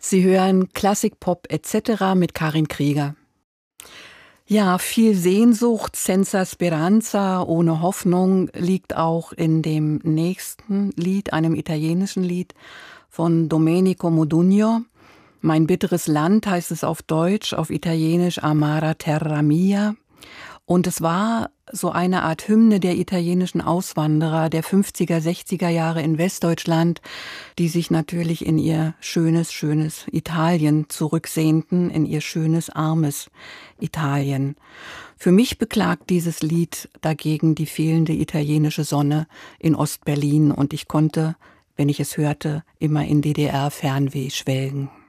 Sie hören Klassikpop etc. mit Karin Krieger. Ja, viel Sehnsucht, senza speranza, ohne Hoffnung, liegt auch in dem nächsten Lied, einem italienischen Lied von Domenico Modugno. Mein bitteres Land heißt es auf Deutsch, auf Italienisch Amara Terra Mia. Und es war so eine Art Hymne der italienischen Auswanderer der 50er, 60er Jahre in Westdeutschland, die sich natürlich in ihr schönes, schönes Italien zurücksehnten, in ihr schönes, armes Italien. Für mich beklagt dieses Lied dagegen die fehlende italienische Sonne in Ostberlin und ich konnte, wenn ich es hörte, immer in DDR-Fernweh schwelgen.